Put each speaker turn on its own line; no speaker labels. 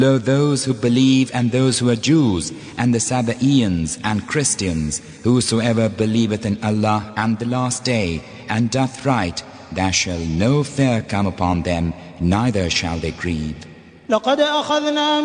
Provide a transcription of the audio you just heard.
Lo, those who believe and those who are Jews, and the Sabaeans and Christians, whosoever believeth in Allah and the last day, and doth right, there shall no fear come upon them, neither shall they grieve.